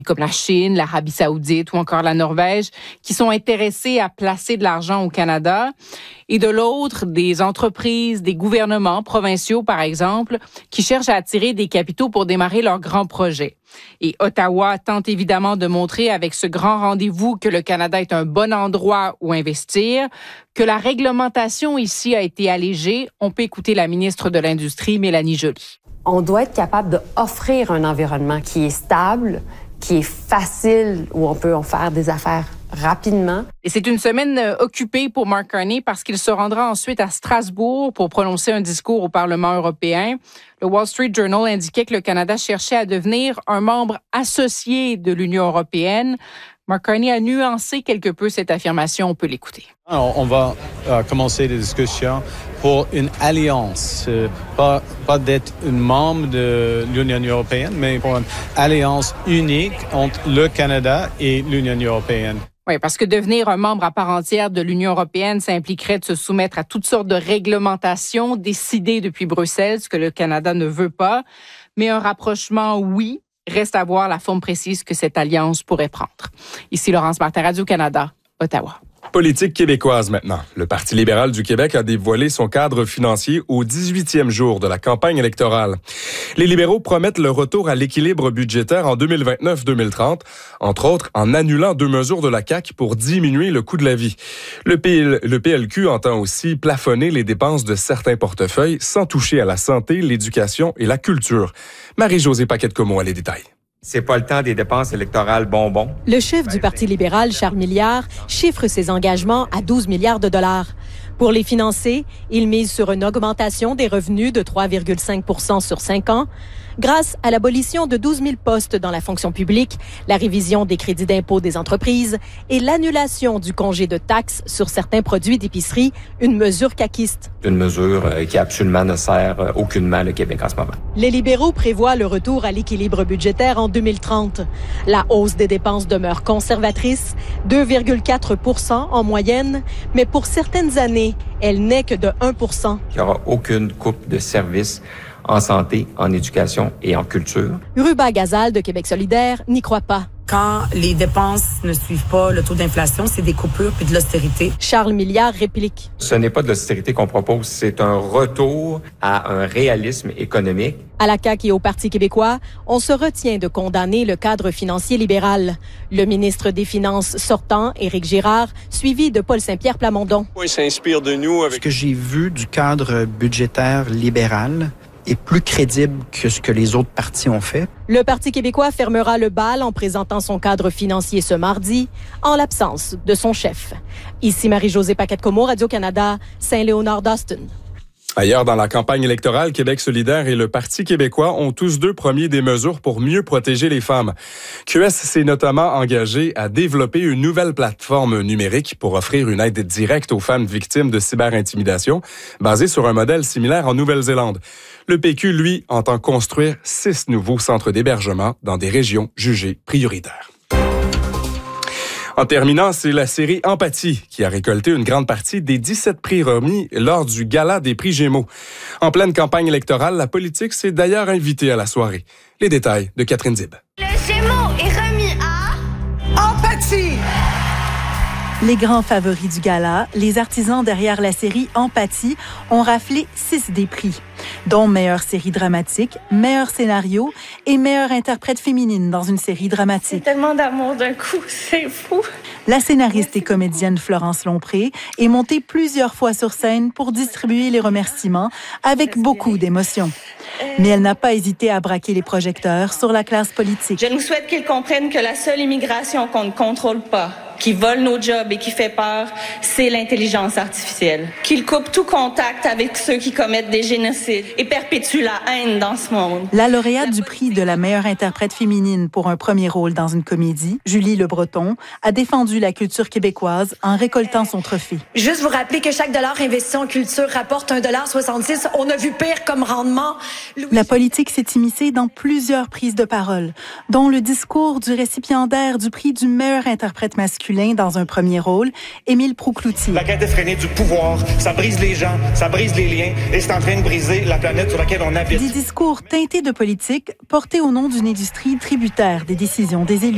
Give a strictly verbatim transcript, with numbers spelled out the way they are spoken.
comme la Chine, l'Arabie saoudite ou encore la Norvège, qui sont intéressés à placer de l'argent au Canada. Et de l'autre, des entreprises, des gouvernements provinciaux, par exemple, qui cherchent à attirer des capitaux pour démarrer leurs grands projets. Et Ottawa tente évidemment de montrer avec ce grand rendez-vous que le Canada est un bon endroit où investir, que la réglementation ici a été allégée. On peut écouter la ministre de l'Industrie, Mélanie Joly. On doit être capable d'offrir un environnement qui est stable, qui est facile, où on peut en faire des affaires rapidement. Et c'est une semaine occupée pour Mark Carney parce qu'il se rendra ensuite à Strasbourg pour prononcer un discours au Parlement européen. Le Wall Street Journal indiquait que le Canada cherchait à devenir un membre associé de l'Union européenne. Mark Carney a nuancé quelque peu cette affirmation. On peut l'écouter. Alors, on va euh, commencer des discussions pour une alliance, euh, pas, pas d'être un membre de l'Union européenne, mais pour une alliance unique entre le Canada et l'Union européenne. Oui, parce que devenir un membre à part entière de l'Union européenne, ça impliquerait de se soumettre à toutes sortes de réglementations décidées depuis Bruxelles, ce que le Canada ne veut pas. Mais un rapprochement, oui. Reste à voir la forme précise que cette alliance pourrait prendre. Ici Laurence Martin, Radio-Canada, Ottawa. Politique québécoise maintenant. Le Parti libéral du Québec a dévoilé son cadre financier au dix-huitième jour de la campagne électorale. Les libéraux promettent le retour à l'équilibre budgétaire en deux mille vingt-neuf deux mille trente, entre autres en annulant deux mesures de la C A Q pour diminuer le coût de la vie. Le P L Q entend aussi plafonner les dépenses de certains portefeuilles sans toucher à la santé, l'éducation et la culture. Marie-Josée Paquette-Comeau a les détails. C'est pas le temps des dépenses électorales bonbons. Le chef du Parti libéral, Charles Milliard, chiffre ses engagements à douze milliards de dollars. Pour les financer, il mise sur une augmentation des revenus de trois virgule cinq pour cent sur cinq ans, grâce à l'abolition de douze mille postes dans la fonction publique, la révision des crédits d'impôt des entreprises et l'annulation du congé de taxes sur certains produits d'épicerie, une mesure caquiste. Une mesure qui absolument ne sert aucunement le Québec en ce moment. Les libéraux prévoient le retour à l'équilibre budgétaire en deux mille trente. La hausse des dépenses demeure conservatrice, deux virgule quatre pour cent en moyenne, mais pour certaines années, elle n'est que de un pour cent. Il n'y aura aucune coupe de services en santé, en éducation et en culture. Ruba Gazal de Québec solidaire n'y croit pas. Quand les dépenses ne suivent pas le taux d'inflation, c'est des coupures puis de l'austérité. Charles Milliard réplique. Ce n'est pas de l'austérité qu'on propose, c'est un retour à un réalisme économique. À la C A Q et au Parti québécois, on se retient de condamner le cadre financier libéral. Le ministre des Finances sortant, Éric Girard, suivi de Paul Saint-Pierre Plamondon. Il s'inspire de nous. Avec... Ce que j'ai vu du cadre budgétaire libéral est plus crédible que ce que les autres partis ont fait. Le Parti québécois fermera le bal en présentant son cadre financier ce mardi, en l'absence de son chef. Ici Marie-Josée Paquette-Comeau, Radio-Canada, Saint-Léonard-d'Austin. Ailleurs dans la campagne électorale, Québec solidaire et le Parti québécois ont tous deux promis des mesures pour mieux protéger les femmes. Q S s'est notamment engagé à développer une nouvelle plateforme numérique pour offrir une aide directe aux femmes victimes de cyberintimidation, basée sur un modèle similaire en Nouvelle-Zélande. Le P Q, lui, entend construire six nouveaux centres d'hébergement dans des régions jugées prioritaires. En terminant, c'est la série Empathie qui a récolté une grande partie des dix-sept prix remis lors du Gala des prix Gémeaux. En pleine campagne électorale, la politique s'est d'ailleurs invitée à la soirée. Les détails de Catherine Zib. Le Gémeaux est remis à Empathie. Les grands favoris du gala, les artisans derrière la série Empathie, ont raflé six des prix, dont meilleure série dramatique, meilleur scénario et meilleure interprète féminine dans une série dramatique. C'est tellement d'amour d'un coup, c'est fou. La scénariste et comédienne Florence Lompré est montée plusieurs fois sur scène pour distribuer les remerciements avec beaucoup d'émotion. Mais elle n'a pas hésité à braquer les projecteurs sur la classe politique. Je nous souhaite qu'ils comprennent que la seule immigration qu'on ne contrôle pas, qui vole nos jobs et qui fait peur, c'est l'intelligence artificielle. Qu'ils coupent tout contact avec ceux qui commettent des génocides et perpétuent la haine dans ce monde. La lauréate du prix de la meilleure interprète féminine pour un premier rôle dans une comédie, Julie Le Breton, a défendu la culture québécoise en récoltant son trophée. Juste vous rappeler que chaque dollar investi en culture rapporte un dollar soixante-six. On a vu pire comme rendement. Louis... La politique s'est immiscée dans plusieurs prises de parole, dont le discours du récipiendaire du prix du meilleur interprète masculin dans un premier rôle, Émile Proucloutier. La quête effrénée du pouvoir, ça brise les gens, ça brise les liens et c'est en train de briser la planète sur laquelle on habite. Des discours teintés de politique portés au nom d'une industrie tributaire des décisions des élus.